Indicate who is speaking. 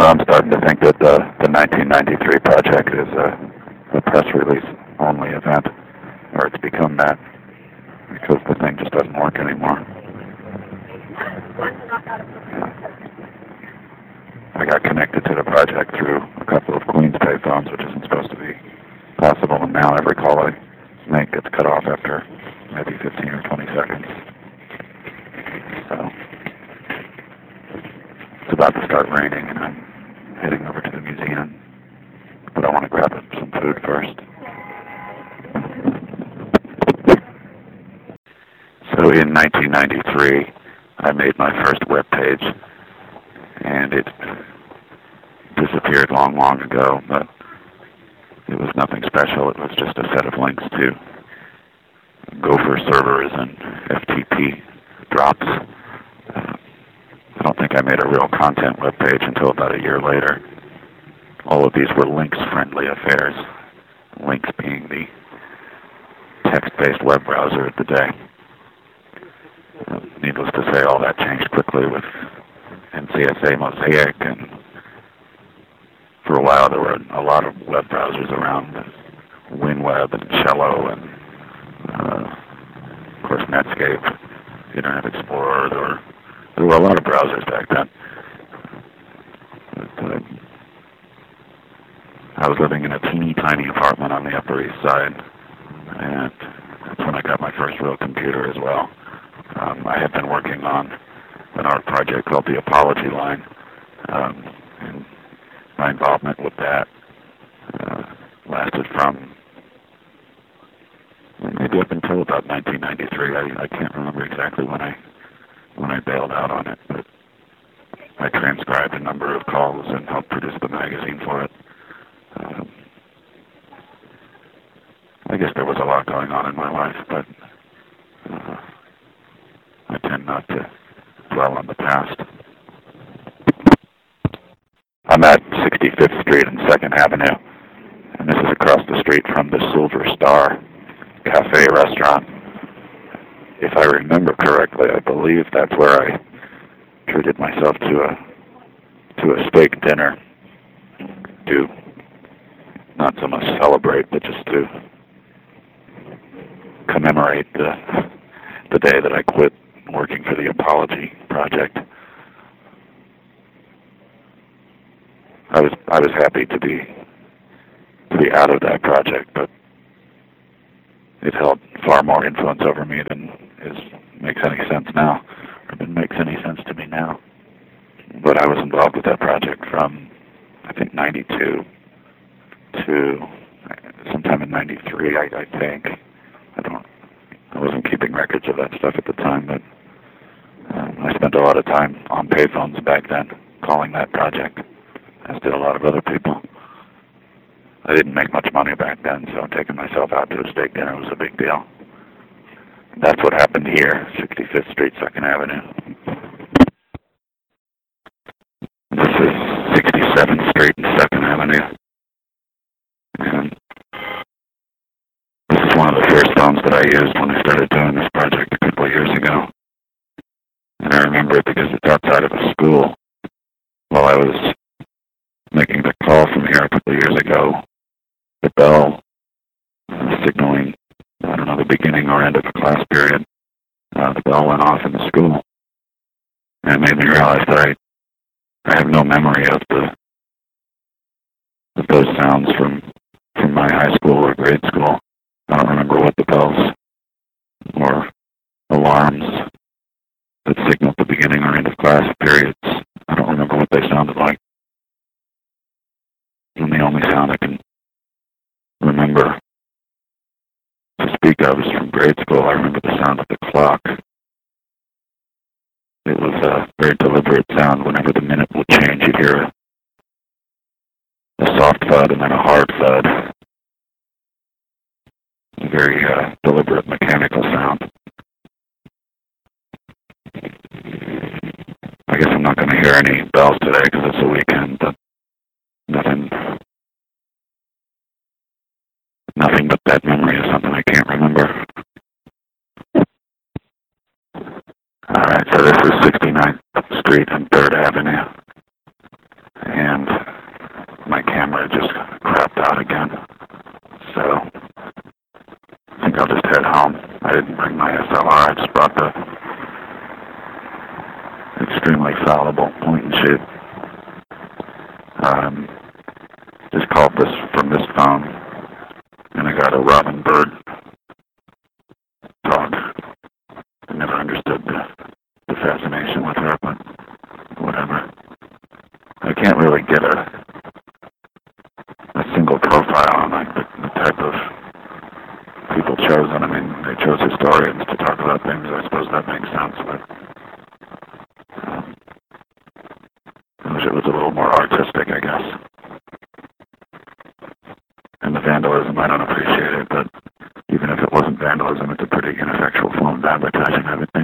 Speaker 1: I'm starting to think that the 1993 project is a press release only event, or it's become that, because the thing just doesn't work anymore. I got connected to the project through a couple of Queens payphones, which isn't supposed to be possible, and now every call I make gets cut off after maybe 15 or 20 seconds. So it's about to start raining, and I'm heading over to the museum, but I want to grab some food first. So in 1993, I made my first web page, and it disappeared long ago, but it was nothing special. It was just a set of links to Gopher servers and FTP drops. I don't think I made a real content web page until about a year later. All of these were links-friendly affairs, links being the text-based web browser of the day. Needless to say, all that changed quickly with NCSA Mosaic, and for a while there were a lot of web browsers around, WinWeb and Cello, and of course Netscape, Internet Explorer. There were a lot of browsers back then. But, I was living in a teeny tiny apartment on the Upper East Side, and that's when I got my first real computer as well. I had been working on an art project called The Apology Line, and my involvement with that lasted from maybe up until about 1993. I can't remember exactly when I bailed out on it, but I transcribed a number of calls and helped produce the magazine for it. I guess there was a lot going on in my life, but I tend not to dwell on the past. I'm at 65th Street and 2nd Avenue, and this is across the street from the Silver Star Cafe restaurant. If I remember correctly, I believe that's where I treated myself to a steak dinner to not so much celebrate, but just to commemorate the day that I quit working for the Apology Project. I was happy to be out of that project, but it held far more influence over me than makes any sense now, or than makes any sense to me now. But I was involved with that project from, I think, 92 to sometime in 93, I think. I wasn't keeping records of that stuff at the time, but I spent a lot of time on payphones back then calling that project, as did a lot of other people. I didn't make much money back then, so taking myself out to a steak dinner was a big deal. That's what happened here, 65th Street, 2nd Avenue. This is 67th Street and 2nd Avenue. And this is one of the first phones that I used when I started doing this project a couple of years ago. And I remember it because it's outside of a school. While I was making the call from here a couple of years ago, the bell signaling, I don't know, the beginning or end of a class period, the bell went off in the school. And it made me realize that I have no memory of those sounds from my high school or grade school. I don't remember what the bells or alarms that signaled the beginning or end of class periods. I don't remember what they sounded like. And the only sound I can remember to speak of is from grade school. I remember the sound of the clock. It was a very deliberate sound. Whenever the minute would change, you'd hear a soft thud and then a hard thud. A very deliberate mechanical sound. I guess I'm not going to hear any bells today because it's a weekend, but nothing but that memory is something I can't remember. Alright, so this is 69th Street and 3rd Avenue. And just crapped out again. So I think I'll just head home. I didn't bring my SLR. I just brought the extremely fallible point-and-shoot. Just called this from this phone, and I got a Robin Bird talk. I never understood the fascination with her, but whatever. I can't really get a single profile on like the type of people chosen. I mean, they chose historians to talk about things. I suppose that makes sense, but I wish it was a little more artistic, I guess. And the vandalism, I don't appreciate it, but even if it wasn't vandalism, it's a pretty ineffectual form of advertising.